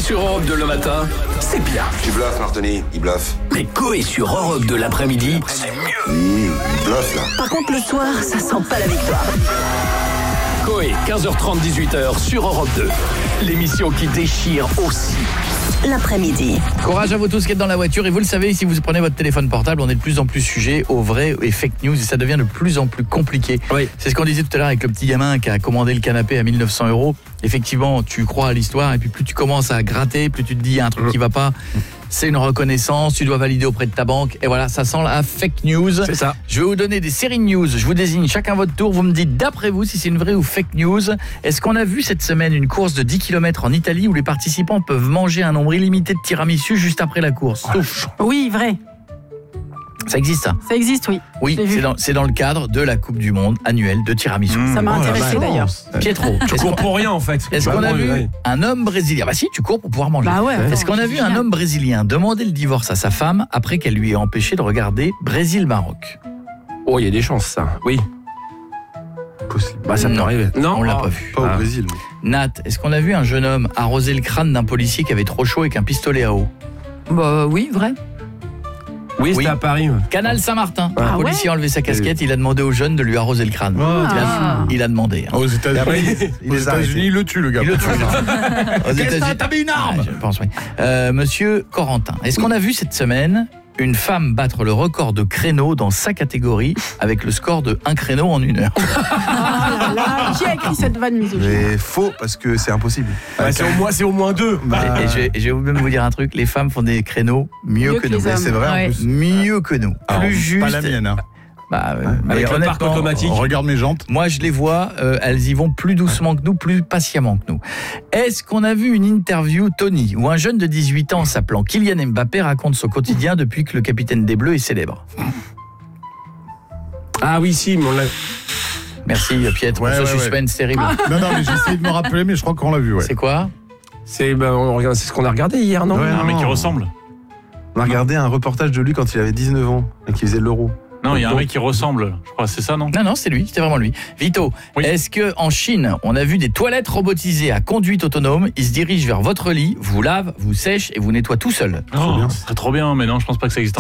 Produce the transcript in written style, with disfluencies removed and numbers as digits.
sur Europe 2 le matin, c'est bien. Tu bluffes, Martoni, il bluffe. Mais Coé sur Europe 2 l'après-midi, c'est mieux. Il bluffe, là. Par contre, le soir, ça sent pas la victoire. Coé, 15h30, 18h sur Europe 2. L'émission qui déchire aussi. L'après-midi. Courage à vous tous qui êtes dans la voiture. Et vous le savez, si vous prenez votre téléphone portable, on est de plus en plus sujet aux vrais et fake news. Et ça devient de plus en plus compliqué. Oui. C'est ce qu'on disait tout à l'heure avec le petit gamin qui a commandé le canapé à 1900 €. Effectivement, tu crois à l'histoire. Et puis plus tu commences à gratter, plus tu te dis il y a un truc qui va pas. C'est une reconnaissance, tu dois valider auprès de ta banque. Et voilà, ça sent la fake news. C'est ça. Je vais vous donner des séries de news. Je vous désigne chacun votre tour. Vous me dites d'après vous si c'est une vraie ou fake news. Est-ce qu'on a vu cette semaine une course de 10 km en Italie où les participants peuvent manger un nombre illimité de tiramisu juste après la course? Oui, vrai. Ça existe ça? Ça existe, oui. Oui, J'ai vu. c'est dans le cadre de la Coupe du Monde annuelle de tiramisu. Ça m'a intéressé d'ailleurs. Pietro, Tu cours pour rien en fait. est-ce qu'on a vu un homme brésilien? Bah si, tu cours pour pouvoir manger. Bah ouais. Est-ce qu'on a vu un homme brésilien demander le divorce à sa femme après qu'elle lui ait empêché de regarder Brésil-Maroc? Oh, il y a des chances ça. Oui. Possible. Bah ça peut Non. arriver. Non, On l'a pas vu. Pas au Brésil. Nat, est-ce qu'on a vu un jeune homme arroser le crâne d'un policier qui avait trop chaud avec un pistolet à eau? Bah oui, vrai. Oui, c'était Oui. à Paris. Ouais. Canal Saint-Martin. Ah Un policier a enlevé sa casquette, il a demandé aux jeunes de lui arroser le crâne. Il a demandé. Hein. Aux États-Unis, il le tue, le gars. Il le tue. Aux États-Unis. T'as mis une arme. Je pense, oui. Monsieur Corentin, est-ce qu'on a vu cette semaine une femme battre le record de créneaux dans sa catégorie avec le score de 1 créneau en 1 heure? Ah là là, qui a écrit cette vanne misogyne? Mais faux, parce que c'est impossible. C'est au moins 2. Et je vais même vous dire un truc, les femmes font des créneaux mieux que nous. les hommes. C'est vrai Ouais. en plus. Mieux que nous. Alors, Plus juste. pas la mienne. Hein. Bah, mais Avec le parc honnêtement, automatique. On regarde mes jantes. moi, je les vois, elles y vont plus doucement que nous, plus patiemment que nous. Est-ce qu'on a vu une interview, Tony, où un jeune de 18 ans s'appelant Kylian Mbappé raconte son quotidien depuis que le capitaine des Bleus est célèbre? Ah oui, si, mais on l'a. Merci, Pietro, Ouais, pour ce ouais, suspense terrible. Non, mais j'ai essayé de me rappeler, mais je crois qu'on l'a vu, ouais. C'est quoi? C'est ce qu'on a regardé hier, non? Ouais, Un mec qui ressemble. On a regardé un reportage de lui quand il avait 19 ans et qui faisait l'Euro. Non, il y a un mec qui ressemble. Je crois, c'est ça, non? Non, c'est lui, c'était vraiment lui. Vito, Oui. est-ce qu'en Chine, on a vu des toilettes robotisées à conduite autonome? Ils se dirigent vers votre lit, vous lavent, vous sèchent et vous nettoient tout seul. Oh, bien. ce serait trop bien, mais non, je pense pas que ça existe